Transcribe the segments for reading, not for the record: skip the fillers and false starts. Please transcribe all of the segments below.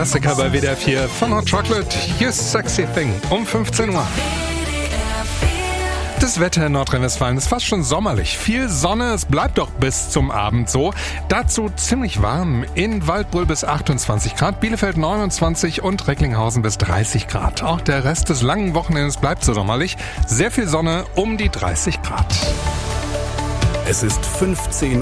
Klassiker bei WDR 4 von Hot Chocolate, You Sexy Thing, um 15 Uhr. Das Wetter in Nordrhein-Westfalen ist fast schon sommerlich. Viel Sonne, es bleibt doch bis zum Abend so. Dazu ziemlich warm. In Waldbröl bis 28 Grad, Bielefeld 29 und Recklinghausen bis 30 Grad. Auch der Rest des langen Wochenendes bleibt so sommerlich. Sehr viel Sonne, um die 30 Grad. Es ist 15 Uhr.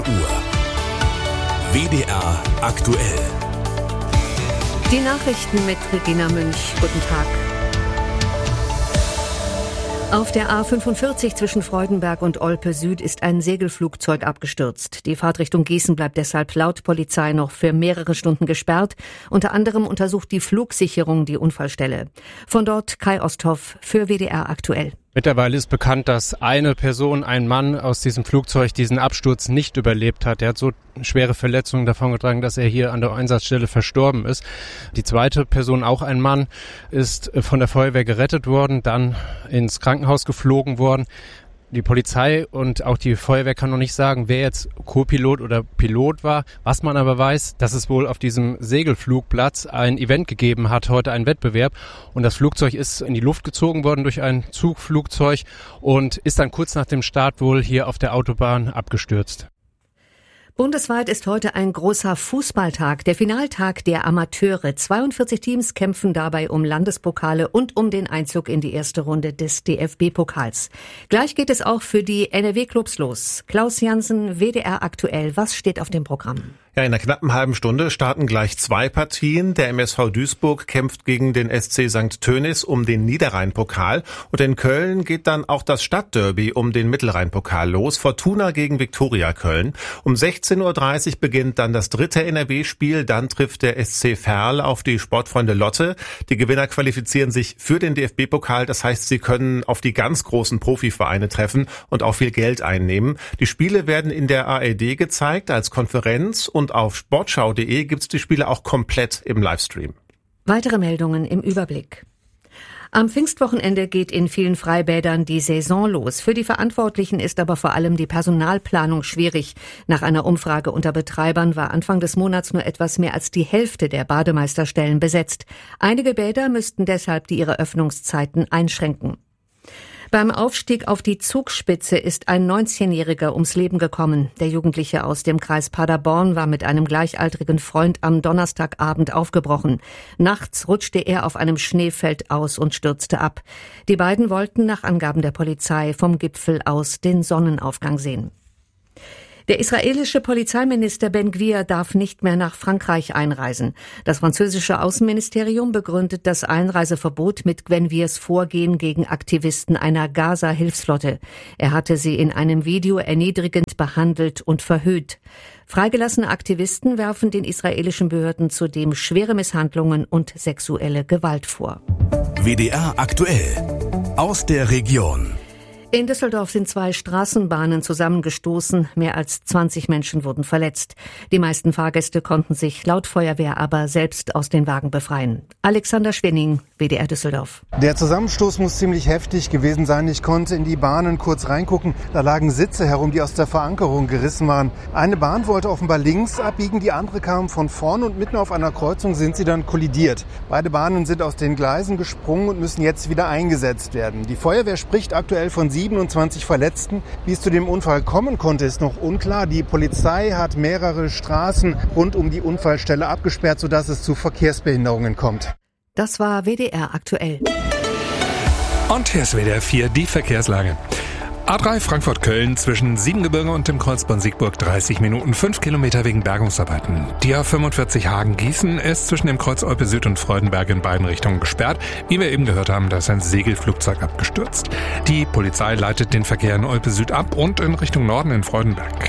WDR aktuell. Die Nachrichten mit Regina Münch. Guten Tag. Auf der A45 zwischen Freudenberg und Olpe Süd ist ein Segelflugzeug abgestürzt. Die Fahrt Richtung Gießen bleibt deshalb laut Polizei noch für mehrere Stunden gesperrt. Unter anderem untersucht die Flugsicherung die Unfallstelle. Von dort Kai Osthoff für WDR aktuell. Mittlerweile ist bekannt, dass eine Person, ein Mann aus diesem Flugzeug, diesen Absturz nicht überlebt hat. Er hat so schwere Verletzungen davongetragen, dass er hier an der Einsatzstelle verstorben ist. Die zweite Person, auch ein Mann, ist von der Feuerwehr gerettet worden, dann ins Krankenhaus geflogen worden. Die Polizei und auch die Feuerwehr kann noch nicht sagen, wer jetzt Co-Pilot oder Pilot war. Was man aber weiß, dass es wohl auf diesem Segelflugplatz ein Event gegeben hat, heute einen Wettbewerb. Und das Flugzeug ist in die Luft gezogen worden durch ein Zugflugzeug und ist dann kurz nach dem Start wohl hier auf der Autobahn abgestürzt. Bundesweit ist heute ein großer Fußballtag, der Finaltag der Amateure. 42 Teams kämpfen dabei um Landespokale und um den Einzug in die erste Runde des DFB-Pokals. Gleich geht es auch für die NRW-Clubs los. Klaus Jansen, WDR aktuell. Was steht auf dem Programm? Ja, in einer knappen halben Stunde starten gleich zwei Partien. Der MSV Duisburg kämpft gegen den SC St. Tönnies um den Niederrhein-Pokal. Und in Köln geht dann auch das Stadtderby um den Mittelrhein-Pokal los. Fortuna gegen Viktoria Köln. Um 16.30 Uhr beginnt dann das dritte NRW-Spiel. Dann trifft der SC Verl auf die Sportfreunde Lotte. Die Gewinner qualifizieren sich für den DFB-Pokal. Das heißt, sie können auf die ganz großen Profivereine treffen und auch viel Geld einnehmen. Die Spiele werden in der ARD gezeigt als Konferenz und auf sportschau.de gibt's die Spiele auch komplett im Livestream. Weitere Meldungen im Überblick. Am Pfingstwochenende geht in vielen Freibädern die Saison los. Für die Verantwortlichen ist aber vor allem die Personalplanung schwierig. Nach einer Umfrage unter Betreibern war Anfang des Monats nur etwas mehr als die Hälfte der Bademeisterstellen besetzt. Einige Bäder müssten deshalb ihre Öffnungszeiten einschränken. Beim Aufstieg auf die Zugspitze ist ein 19-Jähriger ums Leben gekommen. Der Jugendliche aus dem Kreis Paderborn war mit einem gleichaltrigen Freund am Donnerstagabend aufgebrochen. Nachts rutschte er auf einem Schneefeld aus und stürzte ab. Die beiden wollten nach Angaben der Polizei vom Gipfel aus den Sonnenaufgang sehen. Der israelische Polizeiminister Ben-Gvir darf nicht mehr nach Frankreich einreisen. Das französische Außenministerium begründet das Einreiseverbot mit Ben-Gvirs Vorgehen gegen Aktivisten einer Gaza-Hilfsflotte. Er hatte sie in einem Video erniedrigend behandelt und verhöhnt. Freigelassene Aktivisten werfen den israelischen Behörden zudem schwere Misshandlungen und sexuelle Gewalt vor. WDR aktuell. Aus der Region. In Düsseldorf sind zwei Straßenbahnen zusammengestoßen. Mehr als 20 Menschen wurden verletzt. Die meisten Fahrgäste konnten sich laut Feuerwehr aber selbst aus den Wagen befreien. Alexander Schwenning, WDR Düsseldorf. Der Zusammenstoß muss ziemlich heftig gewesen sein. Ich konnte in die Bahnen kurz reingucken. Da lagen Sitze herum, die aus der Verankerung gerissen waren. Eine Bahn wollte offenbar links abbiegen, die andere kam von vorn und mitten auf einer Kreuzung sind sie dann kollidiert. Beide Bahnen sind aus den Gleisen gesprungen und müssen jetzt wieder eingesetzt werden. Die Feuerwehr spricht aktuell von 27 Verletzten. Wie es zu dem Unfall kommen konnte, ist noch unklar. Die Polizei hat mehrere Straßen rund um die Unfallstelle abgesperrt, sodass es zu Verkehrsbehinderungen kommt. Das war WDR aktuell. Und hier ist WDR 4 die Verkehrslage. A3 Frankfurt-Köln zwischen Siebengebirge und dem Kreuzbahn Siegburg 30 Minuten, 5 Kilometer wegen Bergungsarbeiten. Die A45 Hagen-Gießen ist zwischen dem Kreuz Olpe Süd und Freudenberg in beiden Richtungen gesperrt. Wie wir eben gehört haben, da ist ein Segelflugzeug abgestürzt. Die Polizei leitet den Verkehr in Olpe Süd ab und in Richtung Norden in Freudenberg.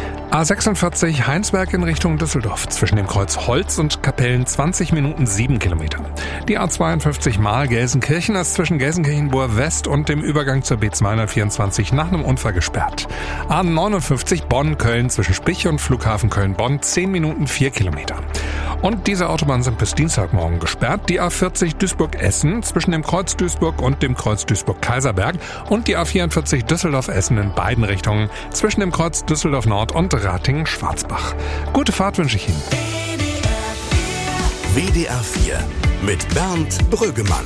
A46 Heinsberg in Richtung Düsseldorf. Zwischen dem Kreuz Holz und Kapellen 20 Minuten 7 Kilometer. Die A52 Mahl-Gelsenkirchen ist zwischen Gelsenkirchen-Bohr West und dem Übergang zur B224 nach einem Unfall gesperrt. A59 Bonn-Köln zwischen Spich und Flughafen Köln-Bonn 10 Minuten 4 Kilometer. Und diese Autobahnen sind bis Dienstagmorgen gesperrt. Die A40 Duisburg-Essen zwischen dem Kreuz Duisburg und dem Kreuz Duisburg-Kaiserberg und die A44 Düsseldorf-Essen in beiden Richtungen zwischen dem Kreuz Düsseldorf-Nord und Ratingen-Schwarzbach. Gute Fahrt wünsche ich Ihnen. WDR 4 mit Bernd Brüggemann.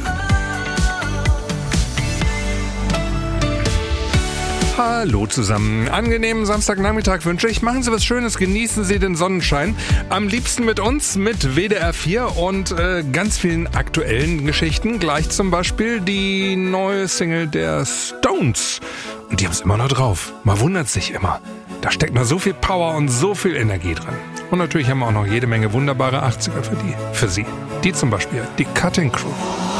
Hallo zusammen. Angenehmen Samstagnachmittag wünsche ich. Machen Sie was Schönes, genießen Sie den Sonnenschein. Am liebsten mit uns, mit WDR 4 und ganz vielen aktuellen Geschichten. Gleich zum Beispiel die neue Single der Stones. Und die haben es immer noch drauf. Man wundert sich immer. Da steckt noch so viel Power und so viel Energie drin. Und natürlich haben wir auch noch jede Menge wunderbare 80er für Sie. Die zum Beispiel, die Cutting Crew.